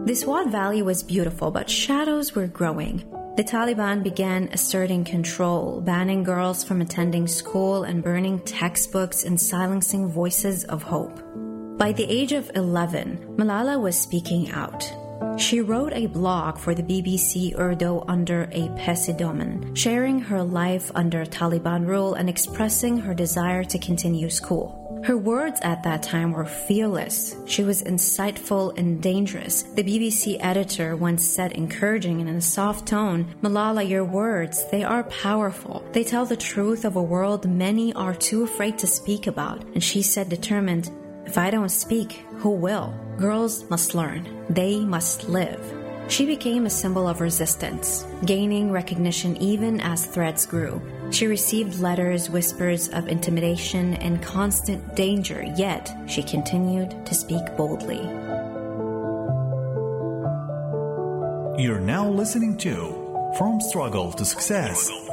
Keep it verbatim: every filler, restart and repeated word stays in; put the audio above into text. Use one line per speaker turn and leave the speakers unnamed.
The Swat Valley was beautiful, but shadows were growing. The Taliban began asserting control, banning girls from attending school and burning textbooks and silencing voices of hope. By the age of eleven, Malala was speaking out. She wrote a blog for the B B C Urdu under a pseudonym, sharing her life under Taliban rule and expressing her desire to continue school. Her words at that time were fearless. She was insightful and dangerous. The B B C editor once said encouraging and in a soft tone, "Malala, your words, they are powerful. They tell the truth of a world many are too afraid to speak about." And she said determined, "If I don't speak, who will? Girls must learn. They must live." She became a symbol of resistance, gaining recognition even as threats grew. She received letters, whispers of intimidation and constant danger, yet she continued to speak boldly.
You're now listening to From Struggle to Success